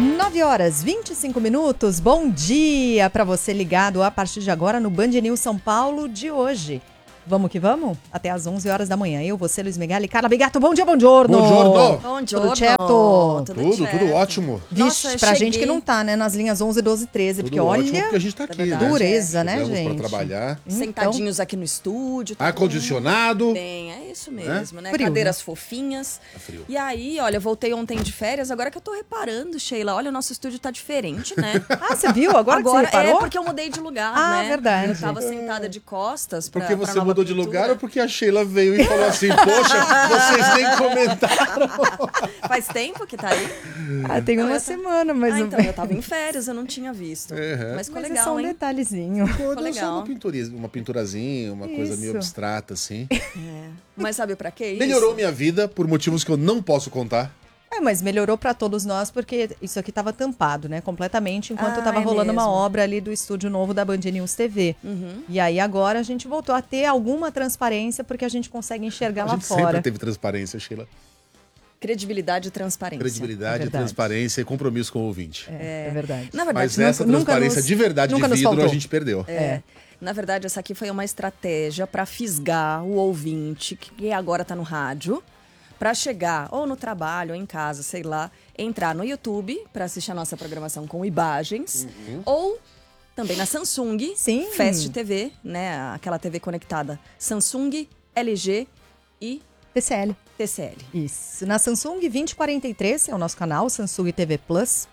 9h25. Bom dia para você ligado a partir de agora no Band News São Paulo de hoje. Vamos que vamos? Até às 11 horas da manhã. Eu, você, Luiz Megali, Carla Bigato. Bom dia, bom giorno. Bom giorno. Bom Tudo giorno. certo? Tudo ótimo. Vixe, Nossa, pra cheguei. gente que não tá, né? Nas linhas 11, 12 e 13. Porque Tudo olha, ótimo porque a gente tá aqui, né? dureza, né, Chegamos gente? pra trabalhar. Sentadinhos aqui no estúdio. Ar-condicionado. Bem, é isso mesmo, né? Frio, Cadeiras fofinhas. Tá frio. E aí, olha, eu voltei ontem de férias, agora que eu tô reparando, Sheila, olha, o nosso estúdio tá diferente, né? Ah, você viu? Agora que você reparou? é porque eu mudei de lugar, Ah, né? verdade. Eu tava sentada de costas pra Porque pra você nova mudou de pintura. lugar ou porque a Sheila veio e falou assim, poxa, vocês nem comentaram. Faz tempo que tá aí? Ah, tem uma semana, mas... Então, eu tava em férias, eu não tinha visto. Uhum. Mas ficou Mas é legal, só um hein? detalhezinho. Pô, deu só legal. uma pinturazinha, uma coisa meio Isso. abstrata, assim. Mas sabe pra quê isso? Melhorou minha vida por motivos que eu não posso contar. Mas melhorou pra todos nós, porque isso aqui tava tampado, né? Completamente, enquanto Ah, tava é rolando uma mesmo. obra ali do estúdio novo da Band News TV. E aí agora a gente voltou a ter alguma transparência, porque a gente consegue enxergar A lá gente sempre fora. teve transparência, Sheila. Credibilidade e transparência. Credibilidade, verdade. transparência e compromisso com o ouvinte. É verdade. Na verdade, Mas essa nunca transparência nos- de verdade nunca de nos vidro faltou. a gente perdeu. Na verdade, essa aqui foi uma estratégia para fisgar o ouvinte que agora tá no rádio, para chegar ou no trabalho ou em casa, sei lá, entrar no YouTube para assistir a nossa programação com imagens, ou também na Samsung, Sim. Fast TV, né, aquela TV conectada Samsung, LG e TCL. TCL. Isso. Na Samsung 2043, é o nosso canal, Samsung TV Plus.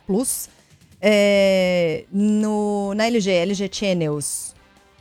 Na LG Channels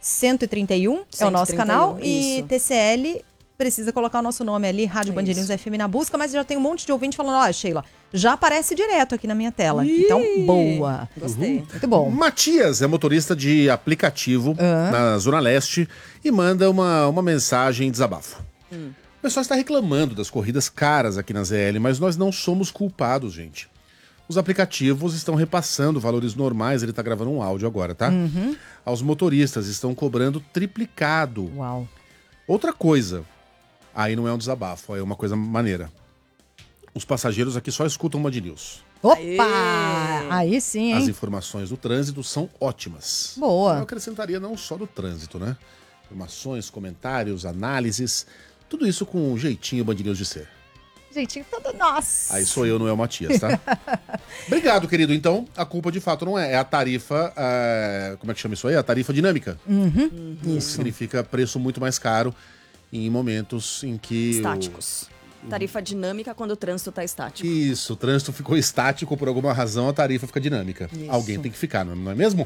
131 é o nosso 131, canal. E isso. TCL precisa colocar o nosso nome ali, Rádio Band News FM na busca, mas já tem um monte de ouvinte falando, ó, Sheila, já aparece direto aqui na minha tela. Então, boa. Gostei. Muito bom. Matias é motorista de aplicativo na Zona Leste e manda uma mensagem desabafo. O pessoal está reclamando das corridas caras aqui na ZL, mas nós não somos culpados, gente. Os aplicativos estão repassando valores normais, ele está gravando um áudio agora, tá? Aos motoristas, estão cobrando triplicado. Uau. Outra coisa, aí não é um desabafo, é uma coisa maneira. Os passageiros aqui só escutam Band News. Opa! Aê! Aí sim, As hein? informações do trânsito são ótimas. Boa. Eu acrescentaria não só do trânsito, né? Informações, comentários, análises, tudo isso com um jeitinho Band News de ser. Jeitinho todo nosso. Aí sou eu, não é o Matias, tá? Obrigado, querido. Então, a culpa de fato não é a tarifa, como é que chama isso aí? A tarifa dinâmica. Que Isso. significa preço muito mais caro em momentos em que... Estáticos. Tarifa dinâmica quando o trânsito tá estático. Isso, o trânsito ficou estático, por alguma razão a tarifa fica dinâmica. Isso. Alguém tem que ficar, não é mesmo?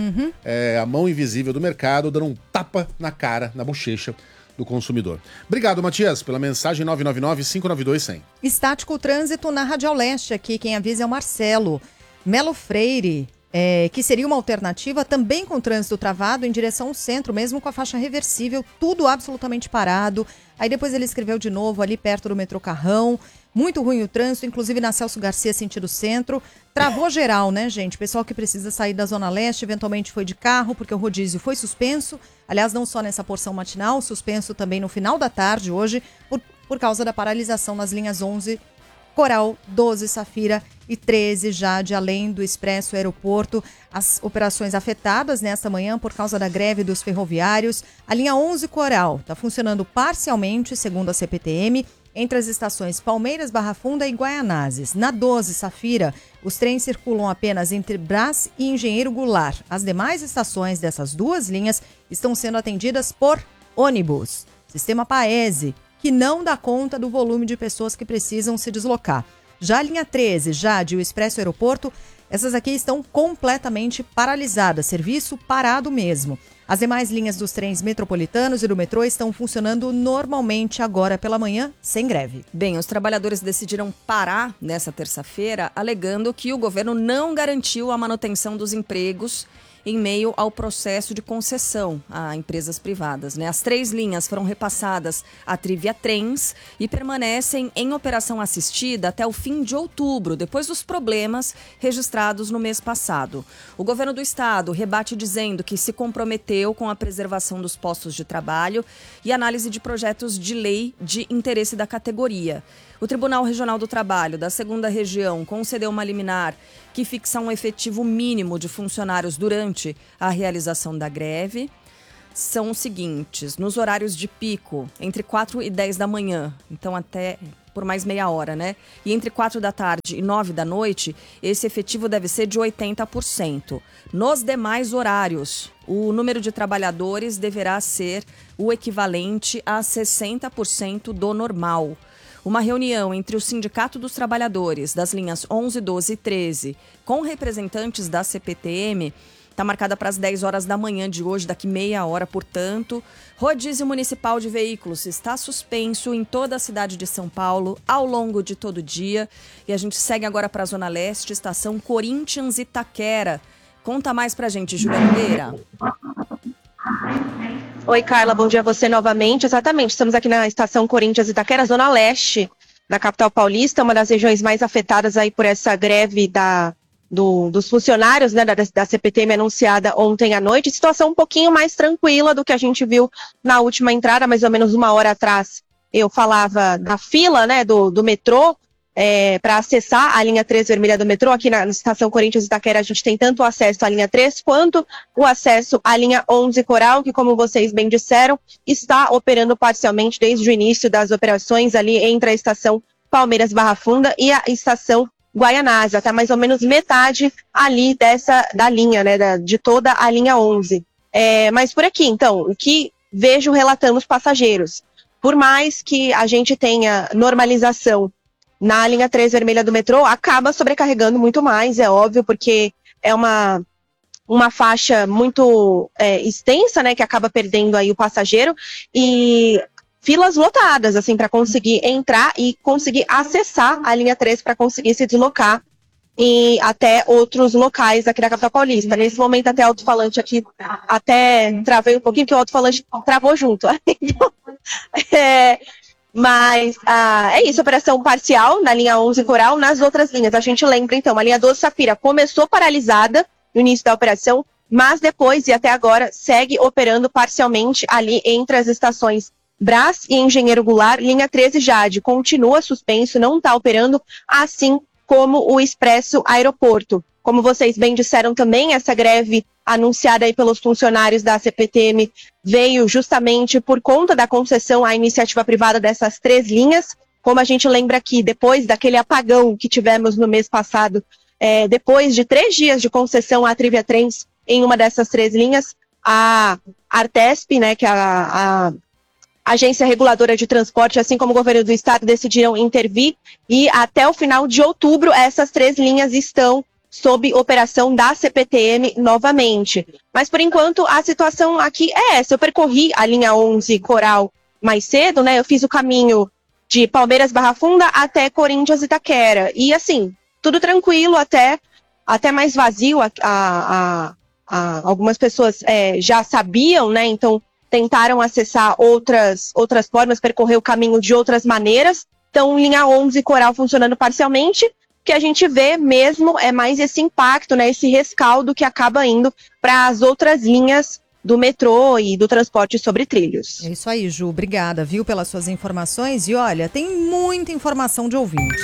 É a mão invisível do mercado dando um tapa na cara, na bochecha do consumidor. Obrigado, Matias, pela mensagem 999-592-100. Estático o trânsito na Radial Leste aqui, quem avisa é o Marcelo. Melo Freire, que seria uma alternativa, também com trânsito travado em direção ao centro, mesmo com a faixa reversível, tudo absolutamente parado. Aí depois ele escreveu de novo ali perto do metrô Carrão, muito ruim o trânsito, inclusive na Celso Garcia, sentido centro. Travou geral, né, gente? Pessoal que precisa sair da Zona Leste, eventualmente foi de carro, porque o rodízio foi suspenso. Aliás, não só nessa porção matinal, suspenso também no final da tarde hoje, por causa da paralisação nas linhas 11, Coral, 12, Safira e 13, Jade, além do Expresso Aeroporto. As operações afetadas nesta manhã por causa da greve dos ferroviários. A linha 11 Coral está funcionando parcialmente, segundo a CPTM, entre as estações Palmeiras, Barra Funda e Guaianazes. Na 12, Safira, os trens circulam apenas entre Brás e Engenheiro Goulart. As demais estações dessas duas linhas estão sendo atendidas por ônibus. Sistema Paese, que não dá conta do volume de pessoas que precisam se deslocar. Já a linha 13, Jade e o Expresso Aeroporto, essas aqui estão completamente paralisadas, serviço parado mesmo. As demais linhas dos trens metropolitanos e do metrô estão funcionando normalmente agora pela manhã, sem greve. Bem, os trabalhadores decidiram parar nessa terça-feira, alegando que o governo não garantiu a manutenção dos empregos em meio ao processo de concessão a empresas privadas, né? As 3 linhas foram repassadas à Trivia Trens e permanecem em operação assistida até o fim de outubro, depois dos problemas registrados no mês passado. O governo do estado rebate dizendo que se comprometeu com a preservação dos postos de trabalho e análise de projetos de lei de interesse da categoria. O Tribunal Regional do Trabalho da 2ª Região concedeu uma liminar que fixa um efetivo mínimo de funcionários durante a realização da greve. São os seguintes: nos horários de pico, entre 4 e 10 da manhã, então até por mais meia hora, né? E entre 4 da tarde e 9 da noite, esse efetivo deve ser de 80%. Nos demais horários, o número de trabalhadores deverá ser o equivalente a 60% do normal. Uma reunião entre o Sindicato dos Trabalhadores das linhas 11, 12 e 13 com representantes da CPTM está marcada para as 10 horas da manhã de hoje, daqui meia hora, portanto. Rodízio municipal de veículos está suspenso em toda a cidade de São Paulo ao longo de todo o dia. E a gente segue agora para a Zona Leste, estação Corinthians Itaquera. Conta mais pra gente, Júlia Oliveira. Oi, Carla, bom dia a você novamente. Exatamente, estamos aqui na estação Corinthians Itaquera, Zona Leste da capital paulista, uma das regiões mais afetadas aí por essa greve dos funcionários, né, da CPTM anunciada ontem à noite. Situação um pouquinho mais tranquila do que a gente viu na última entrada, mais ou menos uma hora atrás. Eu falava da fila, né, do metrô, para acessar a linha 3 vermelha do metrô. Aqui na estação Corinthians Itaquera a gente tem tanto o acesso à linha 3 quanto o acesso à linha 11 Coral, que, como vocês bem disseram, está operando parcialmente desde o início das operações ali entre a estação Palmeiras Barra Funda e a estação Guaianazes, até mais ou menos metade ali da linha, né, de toda a linha 11. Mas por aqui, então, o que vejo relatando os passageiros, por mais que a gente tenha normalização na linha 3 vermelha do metrô, acaba sobrecarregando muito mais, é óbvio, porque é uma faixa muito extensa, né, que acaba perdendo aí o passageiro, e filas lotadas, assim, para conseguir entrar e conseguir acessar a linha 3 para conseguir se deslocar e até outros locais aqui da capital paulista. Nesse momento, até alto-falante aqui, até travei um pouquinho, porque o alto-falante travou junto. Mas é isso, operação parcial na linha 11 Coral. Nas outras linhas, a gente lembra, então, a linha 12 Safira começou paralisada no início da operação, mas depois e até agora segue operando parcialmente ali entre as estações Brás e Engenheiro Goulart. Linha 13 Jade continua suspenso, não está operando, assim como o Expresso Aeroporto. Como vocês bem disseram também, essa greve anunciada aí pelos funcionários da CPTM veio justamente por conta da concessão à iniciativa privada dessas 3 linhas. Como a gente lembra aqui, depois daquele apagão que tivemos no mês passado, depois de 3 dias de concessão à Trivia Trens em uma dessas 3 linhas, a Artesp, né, que é a Agência Reguladora de Transporte, assim como o governo do estado, decidiram intervir, e até o final de outubro essas 3 linhas estão sob operação da CPTM novamente. Mas, por enquanto, a situação aqui é essa. Eu percorri a linha 11 Coral mais cedo, né? Eu fiz o caminho de Palmeiras Barra Funda até Corinthians Itaquera. E, assim, tudo tranquilo, até mais vazio. Algumas pessoas já sabiam, né? Então, tentaram acessar outras formas, percorrer o caminho de outras maneiras. Então, linha 11 Coral funcionando parcialmente. Que a gente vê mesmo é mais esse impacto, né, esse rescaldo que acaba indo para as outras linhas do metrô e do transporte sobre trilhos. É isso aí, Ju. Obrigada, viu, pelas suas informações. E olha, tem muita informação de ouvinte.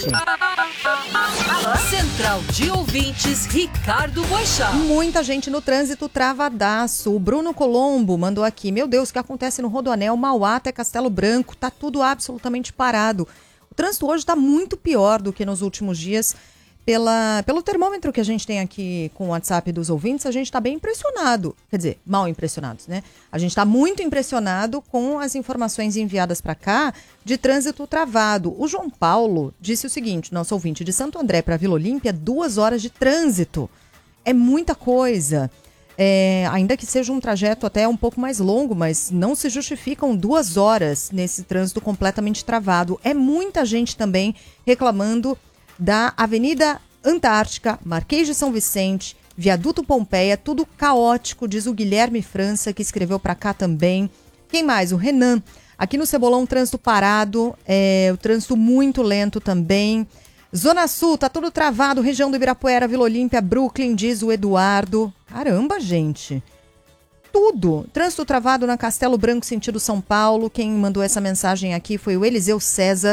Central de Ouvintes, Ricardo Boechat. Muita gente no trânsito travadaço. O Bruno Colombo mandou aqui. Meu Deus, o que acontece no Rodoanel, Mauá até Castelo Branco? Tá tudo absolutamente parado. O trânsito hoje está muito pior do que nos últimos dias. Pelo termômetro que a gente tem aqui com o WhatsApp dos ouvintes, a gente está bem impressionado. Quer dizer, mal impressionados, né? A gente está muito impressionado com as informações enviadas para cá de trânsito travado. O João Paulo disse o seguinte, nosso ouvinte, de Santo André para Vila Olímpia, 2 horas de trânsito. É muita coisa. Ainda que seja um trajeto até um pouco mais longo, mas não se justificam 2 horas nesse trânsito completamente travado. É muita gente também reclamando da Avenida Antártica, Marquês de São Vicente, Viaduto Pompeia, tudo caótico, diz o Guilherme França, que escreveu para cá também. Quem mais? O Renan. Aqui no Cebolão, trânsito parado, o trânsito muito lento também. Zona Sul, tá tudo travado, região do Ibirapuera, Vila Olímpia, Brooklyn, diz o Eduardo. Caramba, gente. Tudo. Trânsito travado na Castelo Branco, sentido São Paulo. Quem mandou essa mensagem aqui foi o Eliseu César.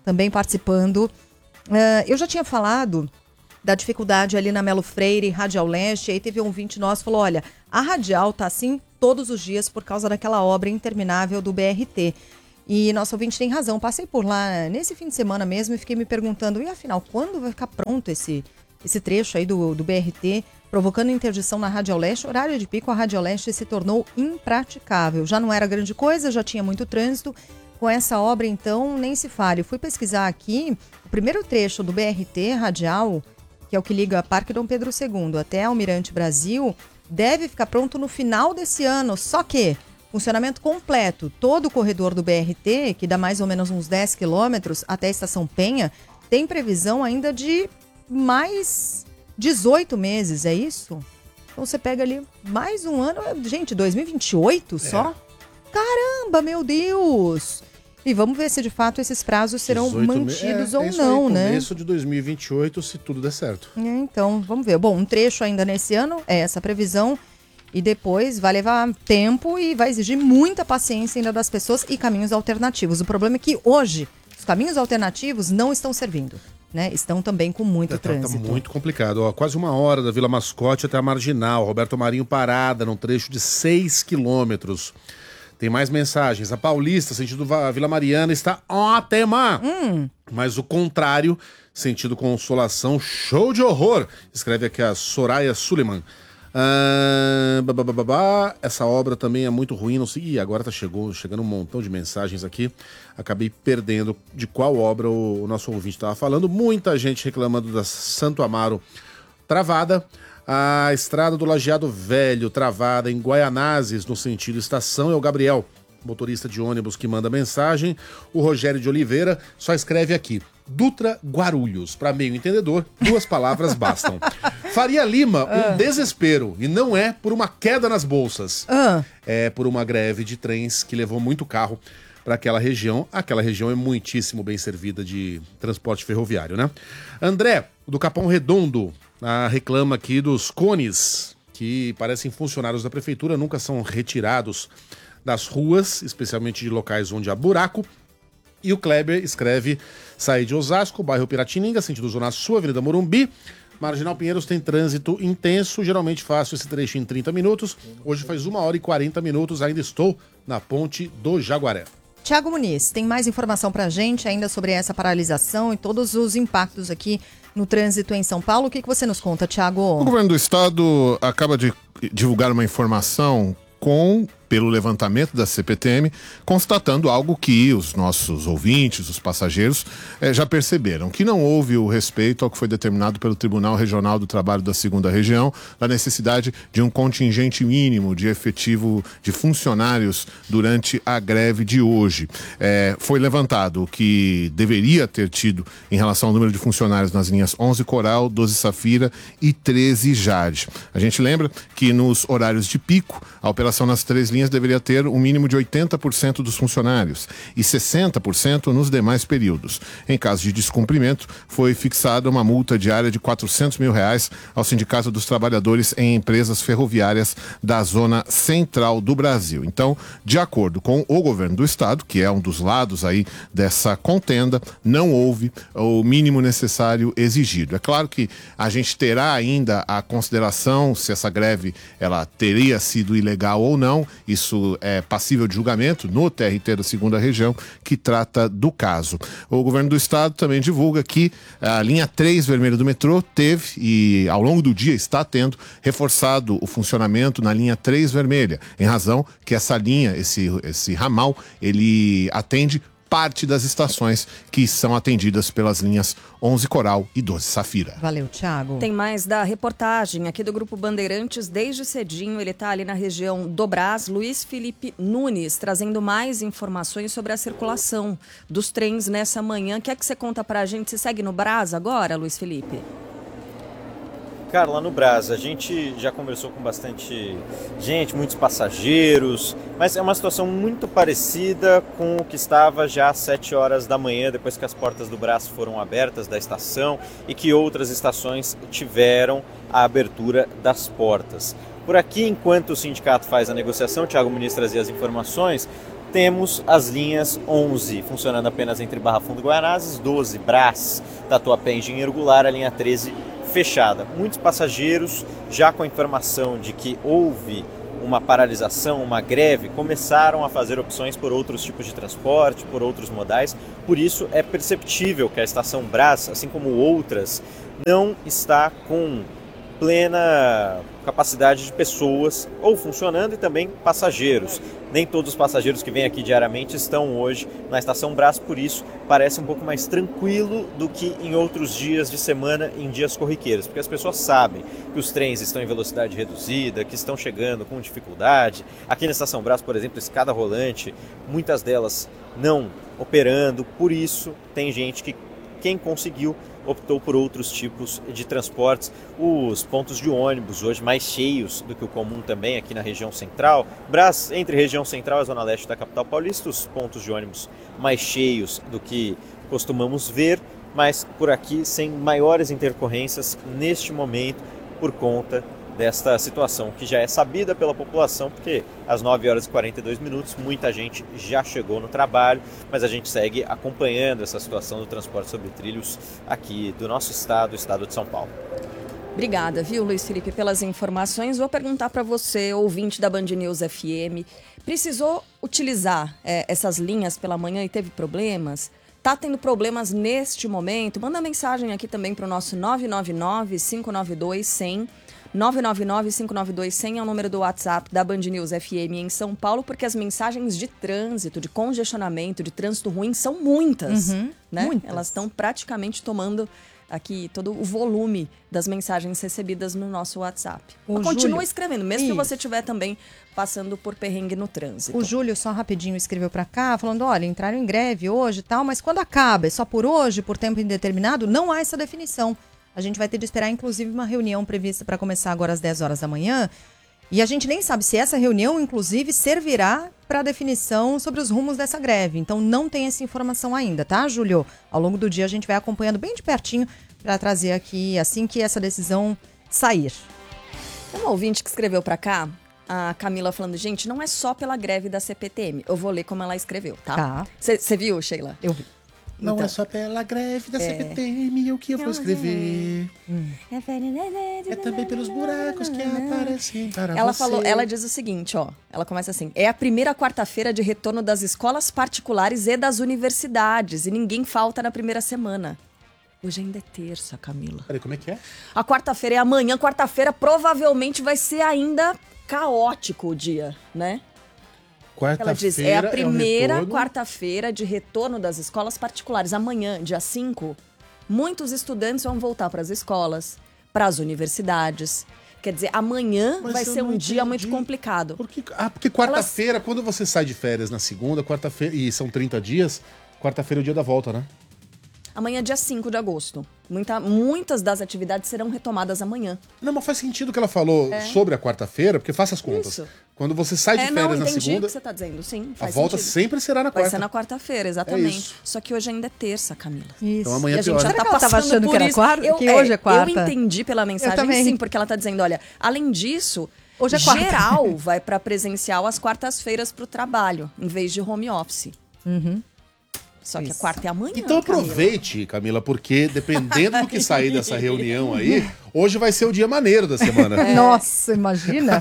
também participando. Eu já tinha falado da dificuldade ali na Melo Freire, Radial Leste, aí teve um ouvinte nosso que falou, olha, a Radial tá assim todos os dias por causa daquela obra interminável do BRT. E nosso ouvinte tem razão, passei por lá nesse fim de semana mesmo e fiquei me perguntando, e afinal, quando vai ficar pronto esse trecho aí do BRT, provocando interdição na Radial Leste? Horário de pico, a Radial Leste se tornou impraticável. Já não era grande coisa, já tinha muito trânsito. Com essa obra, então, nem se fale. Eu fui pesquisar aqui, o primeiro trecho do BRT Radial, que é o que liga Parque Dom Pedro II até Almirante Brasil, deve ficar pronto no final desse ano. Só que funcionamento completo, todo o corredor do BRT, que dá mais ou menos uns 10 quilômetros até a Estação Penha, tem previsão ainda de mais 18 meses, é isso? Então você pega ali mais um ano, gente, 2028 só? Caramba, meu Deus! E vamos ver se de fato esses prazos serão mantidos ou não, aí, né? Começo de 2028, se tudo der certo. Então, vamos ver. Bom, um trecho ainda nesse ano é essa previsão e depois vai levar tempo e vai exigir muita paciência ainda das pessoas e caminhos alternativos. O problema é que hoje os caminhos alternativos não estão servindo, né? Estão também com muito trânsito. Tá muito complicado. Ó, quase 1 hora da Vila Mascote até a Marginal. Roberto Marinho parada num trecho de 6 quilômetros. Tem mais mensagens. A Paulista, sentido Vila Mariana, está ótima. Mas o contrário, sentido Consolação, show de horror. Escreve aqui a Soraya Suleiman. Essa obra também é muito ruim. Não sei. Ih, agora tá chegando um montão de mensagens aqui. Acabei perdendo de qual obra o nosso ouvinte estava falando. Muita gente reclamando da Santo Amaro travada. A estrada do Lajeado Velho, travada em Guaianazes, no sentido estação, é o Gabriel, motorista de ônibus, que manda mensagem. O Rogério de Oliveira só escreve aqui, Dutra Guarulhos. Para meio entendedor, 2 palavras bastam. Faria Lima, um desespero, e não é por uma queda nas bolsas. É por uma greve de trens que levou muito carro para aquela região. Aquela região é muitíssimo bem servida de transporte ferroviário, né? André, do Capão Redondo, reclama aqui dos cones, que parecem funcionários da prefeitura, nunca são retirados das ruas, especialmente de locais onde há buraco. E o Kleber escreve, sair de Osasco, bairro Piratininga, sentido Zona Sul, Avenida Morumbi. Marginal Pinheiros tem trânsito intenso, geralmente faço esse trecho em 30 minutos. Hoje faz 1 hora e 40 minutos, ainda estou na ponte do Jaguaré. Tiago Muniz, tem mais informação pra gente ainda sobre essa paralisação e todos os impactos aqui no trânsito em São Paulo. O que você nos conta, Tiago? O governo do estado acaba de divulgar uma informação pelo levantamento da CPTM, constatando algo que os nossos ouvintes, os passageiros, já perceberam, que não houve o respeito ao que foi determinado pelo Tribunal Regional do Trabalho da 2ª Região, da necessidade de um contingente mínimo de efetivo de funcionários durante a greve de hoje. Foi levantado o que deveria ter tido em relação ao número de funcionários nas linhas 11 Coral, 12 Safira e 13 Jade. A gente lembra que nos horários de pico, a operação nas 3 linhas deveria ter um mínimo de 80% dos funcionários e 60% nos demais períodos. Em caso de descumprimento, foi fixada uma multa diária de R$400 mil ao Sindicato dos Trabalhadores em Empresas Ferroviárias da Zona Central do Brasil. Então, de acordo com o governo do estado, que é um dos lados aí dessa contenda, não houve o mínimo necessário exigido. É claro que a gente terá ainda a consideração se essa greve ela teria sido ilegal ou não. Isso é passível de julgamento no TRT da 2ª Região, que trata do caso. O governo do estado também divulga que a linha 3 vermelha do metrô teve, e ao longo do dia está tendo, reforçado o funcionamento na linha 3 vermelha, em razão que essa linha, esse ramal, ele atende parte das estações que são atendidas pelas linhas 11 Coral e 12 Safira. Valeu, Thiago. Tem mais da reportagem aqui do Grupo Bandeirantes. Desde cedinho ele está ali na região do Brás. Luiz Felipe Nunes trazendo mais informações sobre a circulação dos trens nessa manhã. O que é que você conta pra gente? Você segue no Brás agora, Luiz Felipe? Carla, no Brás, a gente já conversou com bastante gente, muitos passageiros, mas é uma situação muito parecida com o que estava já às 7 horas da manhã, depois que as portas do Brás foram abertas da estação e que outras estações tiveram a abertura das portas. Por aqui, enquanto o sindicato faz a negociação, Thiago Muniz trazia as informações, temos as linhas 11 funcionando apenas entre Barra Funda e Guaianazes, 12 Brás, Tatuapé e Engenheiro Goulart, a linha 13 fechada. Muitos passageiros, já com a informação de que houve uma paralisação, uma greve, começaram a fazer opções por outros tipos de transporte, por outros modais. Por isso é perceptível que a estação Brás, assim como outras, não está com plena capacidade de pessoas ou funcionando e também passageiros. Nem todos os passageiros que vêm aqui diariamente estão hoje na estação Brás, por isso parece um pouco mais tranquilo do que em outros dias de semana, em dias corriqueiros, porque as pessoas sabem que os trens estão em velocidade reduzida, que estão chegando com dificuldade. Aqui na estação Brás, por exemplo, escada rolante, muitas delas não operando, por isso tem gente que, quem conseguiu, optou por outros tipos de transportes. Os pontos de ônibus hoje mais cheios do que o comum também aqui na região central. Brás, entre região central e a zona leste da capital paulista, os pontos de ônibus mais cheios do que costumamos ver, mas por aqui sem maiores intercorrências neste momento por conta desta situação que já é sabida pela população, porque às 9 horas e 42 minutos muita gente já chegou no trabalho, mas a gente segue acompanhando essa situação do transporte sobre trilhos aqui do nosso estado, o estado de São Paulo. Obrigada, viu, Luiz Felipe, pelas informações. Vou perguntar para você, ouvinte da Band News FM, precisou utilizar essas linhas pela manhã e teve problemas? Tá tendo problemas neste momento? Manda mensagem aqui também para o nosso 999-592-100. 999-592-100 é o número do WhatsApp da Band News FM em São Paulo, porque as mensagens de trânsito, de congestionamento, de trânsito ruim são muitas, né? Muitas. Elas estão praticamente tomando aqui todo o volume das mensagens recebidas no nosso WhatsApp. Continua escrevendo, mesmo que você estiver também passando por perrengue no trânsito. O Júlio só rapidinho escreveu para cá, falando, olha, entraram em greve hoje e tal, mas quando acaba? É só por hoje, por tempo indeterminado? Não há essa definição. A gente vai ter de esperar, inclusive, uma reunião prevista para começar agora às 10 horas da manhã. E a gente nem sabe se essa reunião, inclusive, servirá para a definição sobre os rumos dessa greve. Então, não tem essa informação ainda, tá, Júlio? Ao longo do dia, a gente vai acompanhando bem de pertinho para trazer aqui, assim que essa decisão sair. Tem um ouvinte que escreveu para cá, a Camila falando, gente, não é só pela greve da CPTM. Eu vou ler como ela escreveu, tá? Tá. Você viu, Sheila? Eu vi. Não Então, é só pela greve da CPTM o que eu vou escrever. É também pelos buracos que aparecem para Ela você. falou, ela diz o seguinte, ó. Ela começa assim: é a primeira quarta-feira de retorno das escolas particulares e das universidades. E ninguém falta na primeira semana. Hoje ainda é terça, Camila. Peraí, como é que é? A quarta-feira é amanhã. Quarta-feira provavelmente vai ser ainda caótico o dia, né? Ela diz, é a primeira quarta-feira de retorno das escolas particulares. Amanhã, dia 5, muitos estudantes vão voltar para as escolas, para as universidades. Quer dizer, amanhã vai ser um dia muito complicado. Porque quarta-feira, quando você sai de férias na segunda, quarta-feira, e são 30 dias, quarta-feira é o dia da volta, né? Amanhã é dia 5 de agosto. Muitas das atividades serão retomadas amanhã. Não, mas faz sentido o que ela falou sobre a quarta-feira, porque faça as contas. Isso. Quando você sai de férias na segunda, entendi o que você está dizendo, sim. a volta sempre será na quarta. Vai ser na quarta-feira, exatamente. É isso. Só que hoje ainda é terça, Camila. Isso. Então amanhã E a gente já Será tá que ela tava passando achando por que era isso. quarta? Que hoje é quarta? Eu entendi pela mensagem, também. sim, porque ela tá dizendo, olha, além disso, Hoje é quarta. geral vai para presencial às quartas-feiras para o trabalho, em vez de home office. Só que a quarta é amanhã, Então Camila. aproveite, Camila, porque dependendo do que sair dessa reunião aí, hoje vai ser o dia maneiro da semana. Nossa, imagina.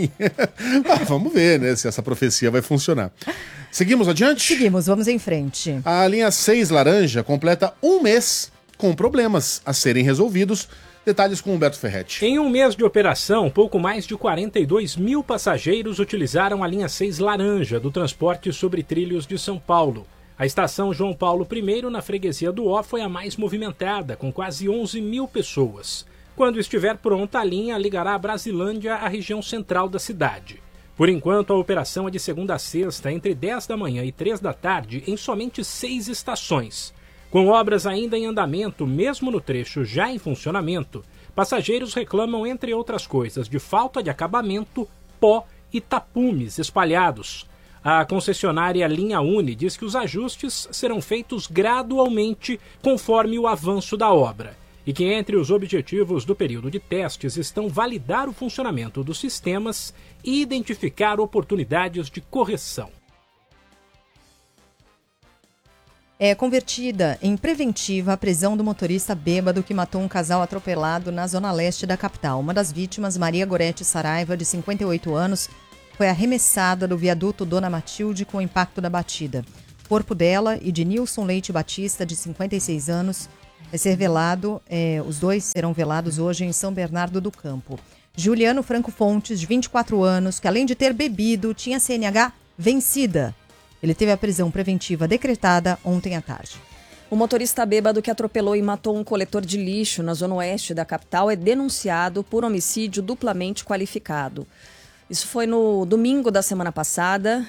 Vamos ver, né, se essa profecia vai funcionar. Seguimos adiante? Seguimos, vamos em frente. A linha 6 laranja completa um mês com problemas a serem resolvidos. Detalhes com Humberto Ferretti. Em um mês de operação, pouco mais de 42 mil passageiros utilizaram a linha 6 laranja do transporte sobre trilhos de São Paulo. A estação João Paulo I, na freguesia do Ó, foi a mais movimentada, com quase 11 mil pessoas. Quando estiver pronta, a linha ligará a Brasilândia à região central da cidade. Por enquanto, a operação é de segunda a sexta, entre 10 da manhã e 3 da tarde, em somente 6 estações. Com obras ainda em andamento, mesmo no trecho já em funcionamento, passageiros reclamam, entre outras coisas, de falta de acabamento, pó e tapumes espalhados. A concessionária Linha Uni diz que os ajustes serão feitos gradualmente conforme o avanço da obra e que entre os objetivos do período de testes estão validar o funcionamento dos sistemas e identificar oportunidades de correção. É convertida em preventiva a prisão do motorista bêbado que matou um casal atropelado na zona leste da capital. Uma das vítimas, Maria Gorete Saraiva, de 58 anos, foi arremessada do viaduto Dona Matilde com o impacto da batida. O corpo dela e de Nilson Leite Batista, de 56 anos, vai ser velado. Os dois serão velados hoje em São Bernardo do Campo. Juliano Franco Fontes, de 24 anos, que além de ter bebido, tinha CNH vencida. Ele teve a prisão preventiva decretada ontem à tarde. O motorista bêbado que atropelou e matou um coletor de lixo na zona oeste da capital é denunciado por homicídio duplamente qualificado. Isso foi no domingo da semana passada.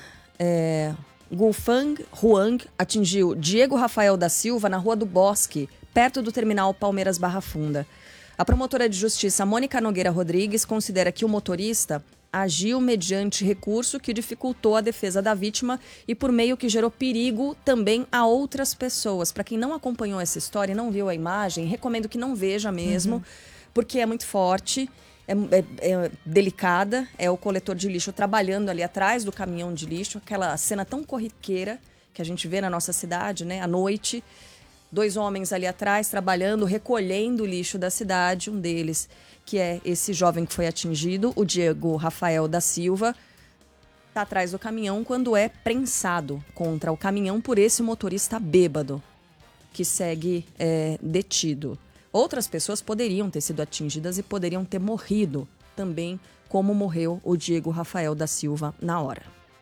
Gufang Huang atingiu Diego Rafael da Silva na Rua do Bosque, perto do terminal Palmeiras Barra Funda. A promotora de justiça Mônica Nogueira Rodrigues considera que o motorista agiu mediante recurso que dificultou a defesa da vítima e por meio que gerou perigo também a outras pessoas. Para quem não acompanhou essa história e não viu a imagem, recomendo que não veja mesmo, porque é muito forte, é delicada. É o coletor de lixo trabalhando ali atrás do caminhão de lixo, aquela cena tão corriqueira que a gente vê na nossa cidade, né, à noite. 2 homens ali atrás trabalhando, recolhendo o lixo da cidade, um deles que é esse jovem que foi atingido, o Diego Rafael da Silva, está atrás do caminhão quando é prensado contra o caminhão por esse motorista bêbado, que segue detido. Outras pessoas poderiam ter sido atingidas e poderiam ter morrido também, como morreu o Diego Rafael da Silva na hora.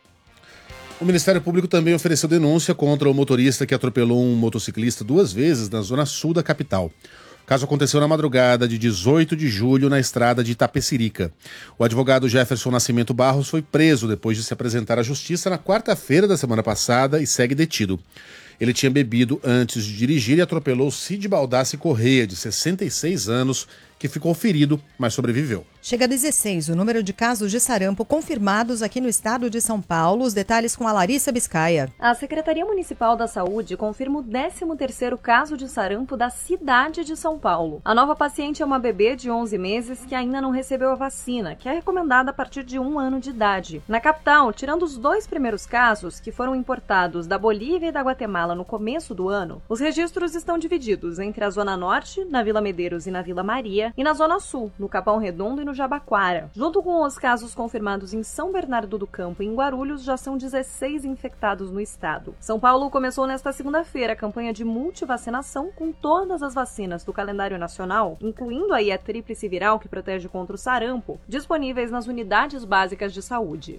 O Ministério Público também ofereceu denúncia contra o motorista que atropelou um motociclista 2 vezes na zona sul da capital. O caso aconteceu na madrugada de 18 de julho na estrada de Itapecerica. O advogado Jefferson Nascimento Barros foi preso depois de se apresentar à justiça na quarta-feira da semana passada e segue detido. Ele tinha bebido antes de dirigir e atropelou Cid Baldassi Correia, de 66 anos, que ficou ferido, mas sobreviveu. Chega a 16 o número de casos de sarampo confirmados aqui no estado de São Paulo. Os detalhes com a Larissa Biscaia. A Secretaria Municipal da Saúde confirma o 13º caso de sarampo da cidade de São Paulo. A nova paciente é uma bebê de 11 meses que ainda não recebeu a vacina, que é recomendada a partir de 1 ano de idade. Na capital, tirando os 2 primeiros casos, que foram importados da Bolívia e da Guatemala no começo do ano, os registros estão divididos entre a Zona Norte, na Vila Medeiros e na Vila Maria, e na Zona Sul, no Capão Redondo e no Jabaquara. Junto com os casos confirmados em São Bernardo do Campo e em Guarulhos, já são 16 infectados no estado. São Paulo começou nesta segunda-feira a campanha de multivacinação com todas as vacinas do calendário nacional, incluindo aí a tríplice viral que protege contra o sarampo, disponíveis nas unidades básicas de saúde.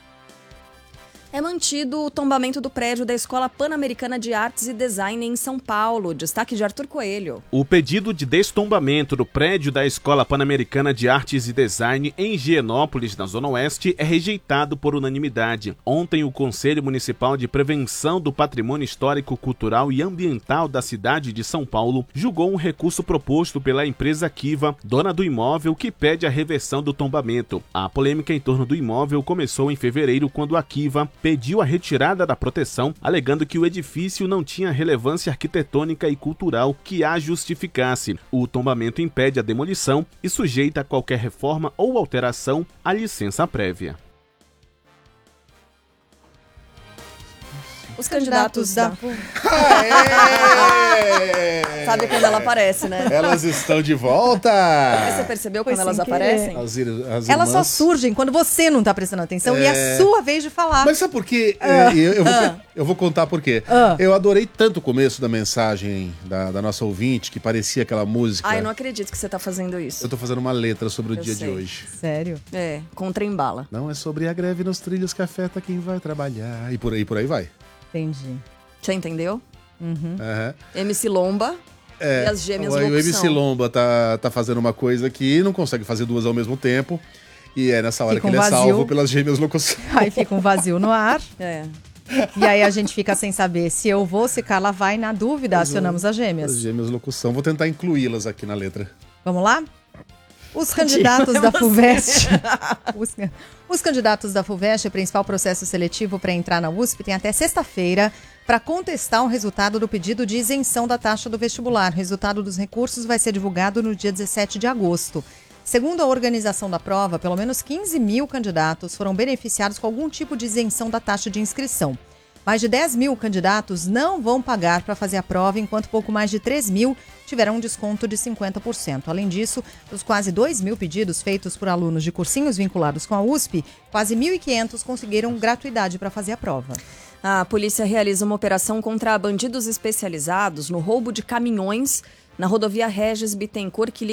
É mantido o tombamento do prédio da Escola Pan-Americana de Artes e Design em São Paulo. Destaque de Arthur Coelho. O pedido de destombamento do prédio da Escola Pan-Americana de Artes e Design em Higienópolis, na Zona Oeste, é rejeitado por unanimidade. Ontem, o Conselho Municipal de Prevenção do Patrimônio Histórico, Cultural e Ambiental da cidade de São Paulo julgou um recurso proposto pela empresa Kiva, dona do imóvel, que pede a reversão do tombamento. A polêmica em torno do imóvel começou em fevereiro, quando a Kiva pediu a retirada da proteção, alegando que o edifício não tinha relevância arquitetônica e cultural que a justificasse. O tombamento impede a demolição e sujeita a qualquer reforma ou alteração à licença prévia. Os candidatos da... Sabe quando ela aparece, né? Elas estão de volta! Você percebeu quando elas aparecem? Elas só surgem quando você não tá prestando atenção e é sua vez de falar. Mas sabe por quê? Eu vou contar por quê. Eu adorei tanto o começo da mensagem da nossa ouvinte, que parecia aquela música. Ai, não acredito que você tá fazendo isso. Eu tô fazendo uma letra sobre o dia de hoje. Sério? É, com trem-bala. Não é sobre a greve nos trilhos que afeta quem vai trabalhar. E por aí vai. Entendi. Você entendeu? Uhum. MC Lomba e as gêmeas locução. O MC Lomba tá fazendo uma coisa que não consegue fazer duas ao mesmo tempo. E é nessa hora fica que ele é salvo pelas gêmeas locução. Aí fica um vazio no ar. E aí a gente fica sem saber se eu vou, se Carla vai. Na dúvida, acionamos as gêmeas. As gêmeas locução. Vou tentar incluí-las aqui na letra. Vamos lá? Os candidatos da FUVEST. Os candidatos da FUVEST, principal processo seletivo para entrar na USP, têm até sexta-feira para contestar o resultado do pedido de isenção da taxa do vestibular. O resultado dos recursos vai ser divulgado no dia 17 de agosto. Segundo a organização da prova, pelo menos 15 mil candidatos foram beneficiados com algum tipo de isenção da taxa de inscrição. Mais de 10 mil candidatos não vão pagar para fazer a prova, enquanto pouco mais de 3 mil tiveram um desconto de 50%. Além disso, dos quase 2 mil pedidos feitos por alunos de cursinhos vinculados com a USP, quase 1.500 conseguiram gratuidade para fazer a prova. A polícia realiza uma operação contra bandidos especializados no roubo de caminhões na rodovia Regis Bittencourt, que liga